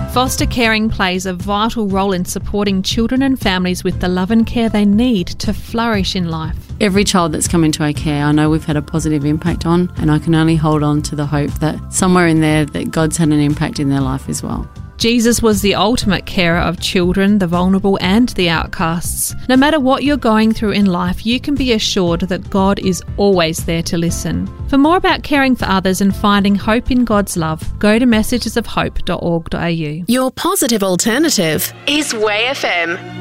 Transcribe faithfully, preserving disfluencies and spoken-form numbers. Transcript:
Foster caring plays a vital role in supporting children and families with the love and care they need to flourish in life. Every child that's come into our care, I know we've had a positive impact on, and I can only hold on to the hope that somewhere in there that God's had an impact in their life as well. Jesus was the ultimate carer of children, the vulnerable and the outcasts. No matter what you're going through in life, you can be assured that God is always there to listen. For more about caring for others and finding hope in God's love, go to messages of hope dot org dot a u. Your positive alternative is Way F M.